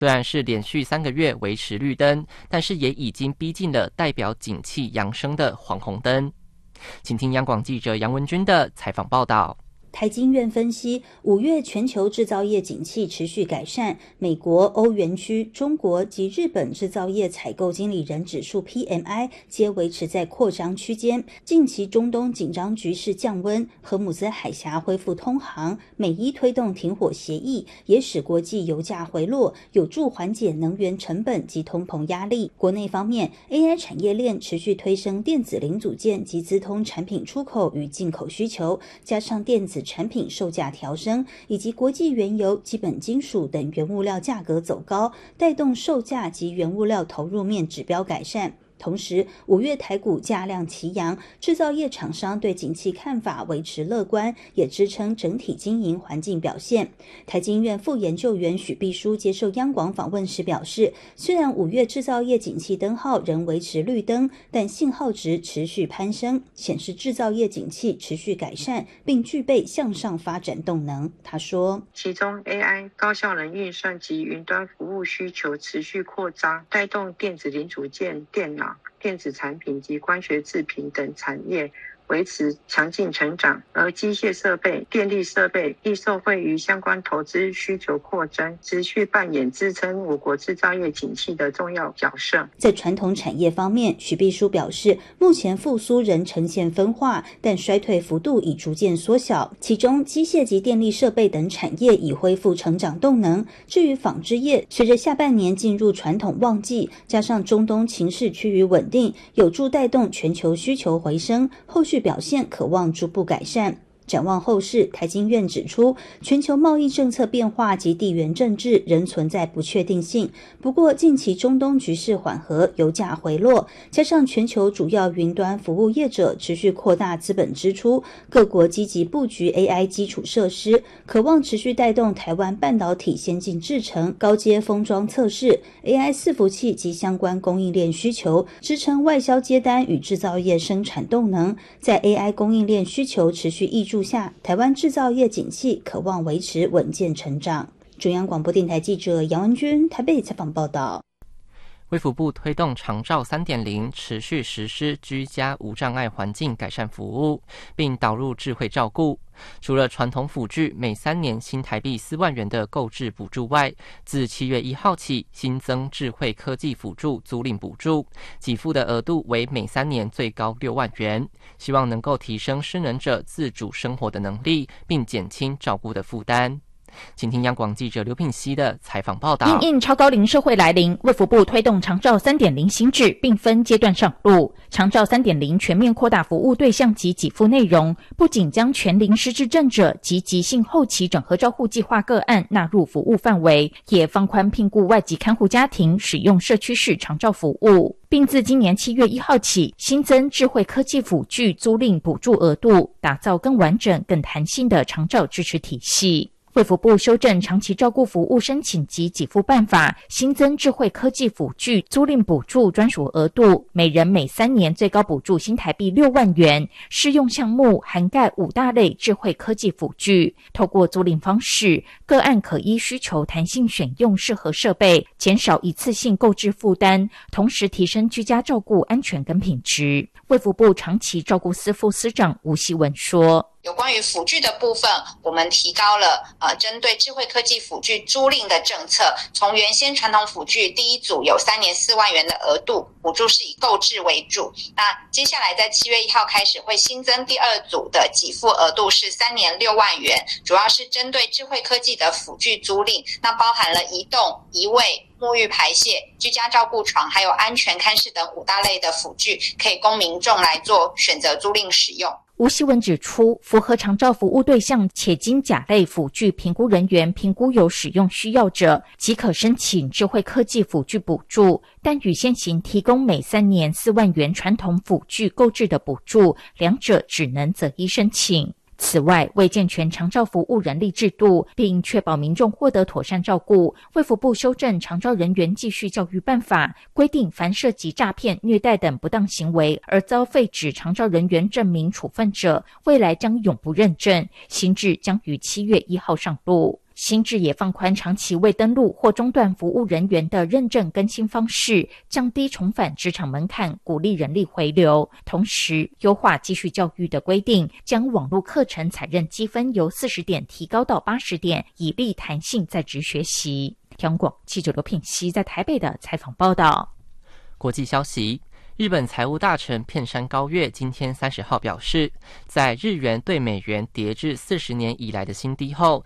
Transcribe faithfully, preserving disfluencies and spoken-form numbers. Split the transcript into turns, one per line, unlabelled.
虽然是连续三个月维持绿灯，但是也已经逼近了代表景气扬升的黄红灯。请听央广记者杨文君的采访报道。
台经院分析，五月全球制造业景气持续改善，美国、欧元区、中国及日本制造业采购经理人指数 P M I 皆维持在扩张区间。近期中东紧张局势降温，荷姆兹海峡恢复通航，美伊推动停火协议，也使国际油价回落，有助缓解能源成本及通膨压力。国内方面 ，A I 产业链持续推升电子零组件及资通产品出口与进口需求，加上电子产品售价调升，以及国际原油、基本金属等原物料价格走高，带动售价及原物料投入面指标改善。同时，五月台股价量齐扬，制造业厂商对景气看法维持乐观，也支撑整体经营环境表现。台经院副研究员许必书接受央广访问时表示，虽然五月制造业景气灯号仍维持绿灯，但信号值持续攀升，显示制造业景气持续改善，并具备向上发展动能。他说，
其中 A I 高效能运算及云端服务需求持续扩张，带动电子零组件、电脑、电子产品及光学制品等产业维持强劲成长，而机械设备、电力设备亦受惠于相关投资需求扩增，持续扮演支撑我国制造业景气的重要角色。
在传统产业方面，许必书表示，目前复苏仍呈现分化，但衰退幅度已逐渐缩小，其中机械及电力设备等产业已恢复成长动能。至于纺织业，随着下半年进入传统旺季，加上中东情势趋于稳定，有助带动全球需求回升，后续表现可望逐步改善。展望后市，台经院指出，全球贸易政策变化及地缘政治仍存在不确定性。不过，近期中东局势缓和，油价回落，加上全球主要云端服务业者持续扩大资本支出，各国积极布局 A I 基础设施，可望持续带动台湾半导体先进制程、高阶封装测试、A I 伺服器及相关供应链需求，支撑外销接单与制造业生产动能。在 A I 供应链需求持续挹注下，台湾制造业景气可望维持稳健成长。中央广播电台记者杨文君台北采访报道。
卫福部推动长照 三点零 持续实施居家无障碍环境改善服务，并导入智慧照顾。除了传统辅具每三年新台币四万元的购置补助外，自七月一号起新增智慧科技辅助租赁补助，给付的额度为每三年最高六万元，希望能够提升失能者自主生活的能力，并减轻照顾的负担。请听央广记者刘品熙的采访报道。
因应超高龄社会来临，卫福部推动长照 三点零 新制，并分阶段上路。长照 三点零 全面扩大服务对象及给付内容，不仅将全龄失智症者及急性后期整合照护计划个案纳入服务范围，也放宽聘雇外籍看护家庭使用社区式长照服务，并自今年七月一号起新增智慧科技辅具租赁补助额度，打造更完整、更弹性的长照支持体系。卫福部修正长期照顾服务申请及给付办法，新增智慧科技辅具租赁补助专属额度，每人每三年最高补助新台币六万元，适用项目涵盖五大类智慧科技辅具。透过租赁方式，个案可依需求弹性选用适合设备，减少一次性购置负担，同时提升居家照顾安全跟品质。卫福部长期照顾司副司长吴希文说，
有关于辅具的部分，我们提高了呃针对智慧科技辅具租赁的政策，从原先传统辅具第一组有三年四万元的额度，补助是以购置为主。那接下来在七月一号开始会新增第二组的给付额度是三年六万元，主要是针对智慧科技的辅具租赁，那包含了移动、移位、沐浴排泄、居家照顾床还有安全看视等五大类的辅具，可以供民众来做选择租赁使用。
吴希文指出，符合长照服务对象且经甲类辅具评估人员评估有使用需要者，即可申请智慧科技辅具补助，但与现行提供每三年四万元传统辅具购置的补助，两者只能择一申请。此外，为健全长照服务人力制度，并确保民众获得妥善照顾，卫福部修正长照人员继续教育办法，规定凡涉及诈骗、虐待等不当行为而遭废止长照人员证明处分者，未来将永不认证。新制将于七月一号上路。 新制也放宽长期未登录或中断服务人员的认证更新方式，降低重返职场门槛，鼓励人力回流。同时优化继续教育的规定，将网络课程采认积分由四十点提高到八十点，以利弹性在职学习。央广记者刘品熙在台北的采访报道。
国际消息，日本财务大臣片山高月今天三十号表示，在日元对美元跌至四十年以来的新低后，